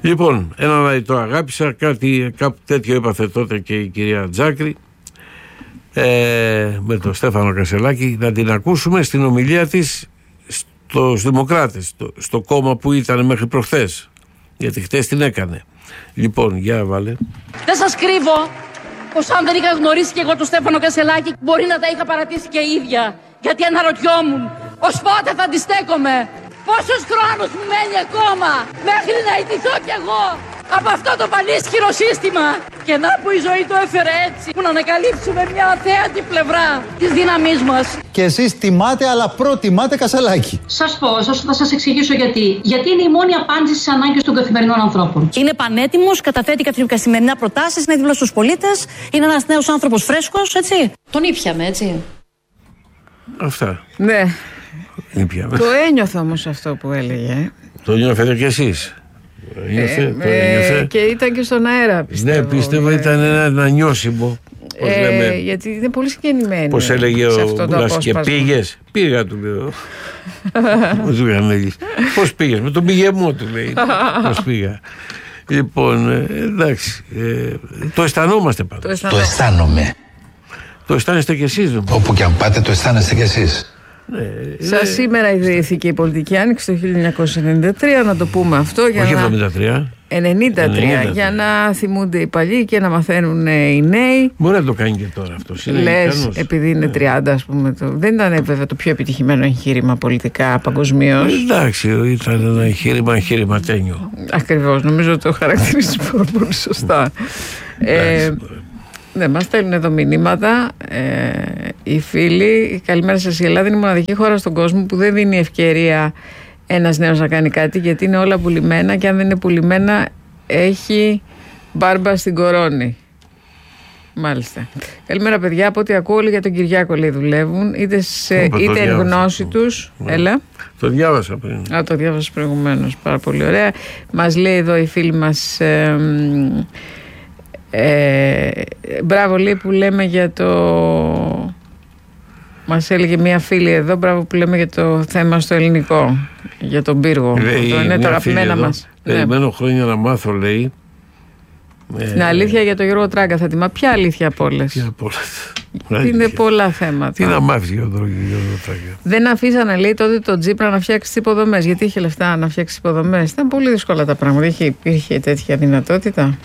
Λοιπόν, έναν το αγάπησα, κάπου τέτοιο έπαθε τότε και η κυρία Τζάκρη με τον Στέφανο Κασελάκη. Να την ακούσουμε στην ομιλία της στους Δημοκράτες, στο κόμμα που ήταν μέχρι προχθές, γιατί χτες την έκανε. Λοιπόν, για βάλε. Δεν σας κρύβω πως αν δεν είχα γνωρίσει και εγώ τον Στέφανο Κασελάκη, μπορεί να τα είχα παρατήσει και ίδια. Γιατί αναρωτιόμουν ως πότε θα αντιστέκομαι, πόσος χρόνος μου μένει ακόμα μέχρι να ιτηθώ κι εγώ από αυτό το πανίσχυρο σύστημα. Και να που η ζωή το έφερε έτσι, που να ανακαλύψουμε μια αθέατη πλευρά της δύναμής μας. Και εσείς τιμάτε, αλλά προτιμάτε Κασελάκη. Σας πω, θα σας εξηγήσω γιατί. Γιατί είναι η μόνη απάντηση στις ανάγκες των καθημερινών ανθρώπων. Είναι πανέτοιμος, καταθέτει καθημερινά προτάσεις, είναι δίπλα στους πολίτες, είναι ένας νέος άνθρωπος φρέσκος, έτσι. Τον ήπιαμε, έτσι. Αυτά. Ναι. Ήπιαμε. Το ένιωθα όμως αυτό που έλεγε. Το νιώθετε κι εσείς. Και ήταν και στον αέρα, πιστεύω. Ναι, πιστεύω ήταν ένα νιώσιμο. Γιατί είναι πολύ συγκεκριμένη. Πώς έλεγε ο Μπουλάς, και πήγες? Πήγα, του λέω. Πώς πήγες? Με τον πηγεμό, του λέει. Πώς πήγα? Λοιπόν, εντάξει. Το αισθανόμαστε πάντως. Το αισθάνομαι. Το αισθάνεστε κι εσείς? Όπου και αν πάτε, το αισθάνεστε κι εσείς. Σαν σήμερα ιδρύθηκε η πολιτική άνοιξη το 1993, να το πούμε αυτό. Όχι 73. 93, για να θυμούνται οι παλιοί και να μαθαίνουν οι νέοι. Μπορεί να το κάνει και τώρα αυτό. Λες, επειδή είναι 30, ας πούμε. Δεν ήταν βέβαια το πιο επιτυχημένο εγχείρημα πολιτικά παγκοσμίως. Εντάξει, ήταν ένα εγχείρηματένιο. Ακριβώς, νομίζω το χαρακτηρίζει πολύ σωστά. Ναι, μας στέλνουν εδώ μηνύματα οι φίλοι. Καλημέρα σας, η Ελλάδα είναι η μοναδική χώρα στον κόσμο που δεν δίνει ευκαιρία ένας νέος να κάνει κάτι, γιατί είναι όλα πουλημένα και αν δεν είναι πουλημένα έχει μπάρμπα στην κορώνη. Μάλιστα. Καλημέρα παιδιά, από ό,τι ακούω όλοι για τον Κυριάκο λέει δουλεύουν, είτε εν γνώση τους. Έλα. Το διάβασα πριν. Το διάβασα προηγουμένως, πάρα πολύ ωραία. Μας λέει εδώ η φίλη μας μπράβο λέει που λέμε για το... Μας έλεγε μια φίλη εδώ, μπράβο που λέμε για το θέμα στο ελληνικό, για τον πύργο. Αυτό είναι το αγαπημένα μας. Περιμένω χρόνια να μάθω, λέει. Την αλήθεια για τον Γιώργο Τράγκα θα τιμά. Ποια αλήθεια από όλες? Είναι πολλά θέματα. Τι να μάθεις για τον Γιώργο Τράγκα? Δεν αφήσανε, λέει, τότε τον Τσίπρα να φτιάξει τις υποδομές. Γιατί είχε λεφτά να φτιάξει τις υποδομές? Ήταν πολύ δύσκολα τα πράγματα. Υπήρχε τέτοια δυνατότητα?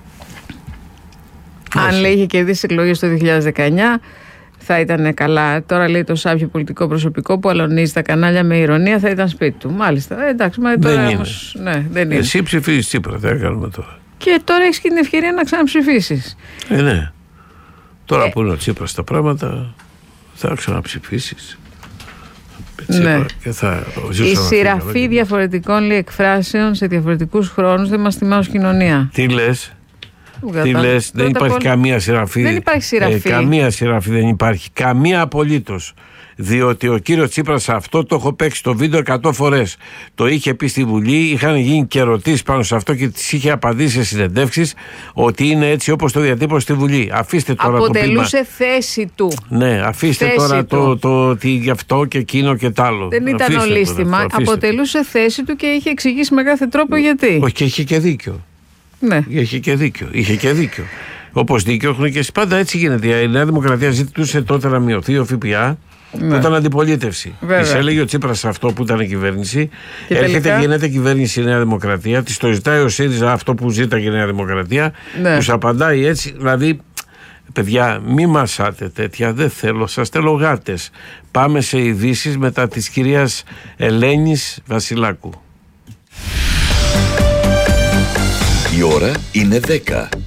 Αν λέει είχε κερδίσει εκλογές το 2019 θα ήταν καλά. Τώρα λέει το σάπιο πολιτικό προσωπικό που αλωνίζει τα κανάλια με ηρωνία θα ήταν σπίτι του. Μάλιστα. Εντάξει, μα τώρα δεν όμως, ναι, δεν είναι. Εσύ ψηφίζεις Τσίπρα, τι κάνουμε τώρα? Και τώρα έχεις και την ευκαιρία να ξαναψηφίσεις. Ναι. Τώρα που είναι ο Τσίπρας τα πράγματα θα ξαναψηφίσεις. Ναι. Και η σειραφή διαφορετικών λέει, εκφράσεων σε διαφορετικούς χρόνους δεν μας τιμά ως κοινωνία. Τι λες? Τι λες? Δεν υπάρχει καμία σειραφή. Δεν υπάρχει σειραφή. Καμία σειραφή δεν υπάρχει. Καμία απολύτως. Διότι ο κύριος Τσίπρας, αυτό το έχω παίξει το βίντεο 100 φορές. Το είχε πει στη Βουλή, είχαν γίνει και ερωτήσεις πάνω σε αυτό και τις είχε απαντήσει σε συνεντεύξεις ότι είναι έτσι όπως το διατύπωσε στη Βουλή. Αφήστε τώρα αποτελούσε το πείμα. Θέση του. Ναι, αφήστε θέση τώρα το ότι γι' αυτό και εκείνο και τ' άλλο. Δεν ήταν ολίσθημα. Αποτελούσε θέση του και είχε εξηγήσει με κάθε τρόπο γιατί. Όχι, και είχε και δίκιο. Ναι. Είχε και δίκιο. Όπως δίκιο έχουν και πάντα έτσι γίνεται. Η Νέα Δημοκρατία ζητούσε τότε να μειωθεί ο ΦΠΑ. Ναι. Που ήταν αντιπολίτευση. Της έλεγε ο Τσίπρας αυτό που ήταν η κυβέρνηση. Και έρχεται, γίνεται κυβέρνηση η Νέα Δημοκρατία. Της το ζητάει ο ΣΥΡΙΖΑ αυτό που ζήταγε η Νέα Δημοκρατία. Ναι. Τους απαντάει έτσι. Δηλαδή, παιδιά, μη μασάτε τέτοια. Δεν θέλω. Σας θέλω γάτες. Πάμε σε ειδήσεις μετά της κυρίας Ελένης Βασιλάκου. Η ώρα είναι 10.